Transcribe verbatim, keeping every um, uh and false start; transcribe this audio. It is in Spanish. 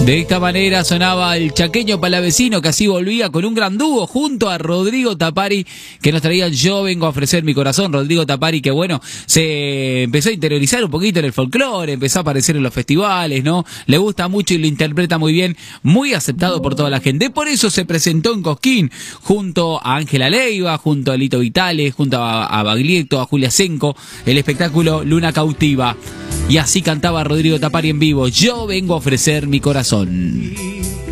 De esta manera sonaba el chaqueño palavecino, que así volvía con un gran dúo junto a Rodrigo Tapari, que nos traía Yo vengo a ofrecer mi corazón. Rodrigo Tapari, que bueno, se empezó a interiorizar un poquito en el folclore, empezó a aparecer en los festivales, ¿no? Le gusta mucho y lo interpreta muy bien, muy aceptado por toda la gente. Por eso se presentó en Cosquín junto a Ángela Leiva, junto a Lito Vitale, junto a, a Baglietto, a Julia Senco, el espectáculo Luna Cautiva. Y así cantaba Rodrigo Tapari en vivo: Yo vengo a ofrecer mi corazón.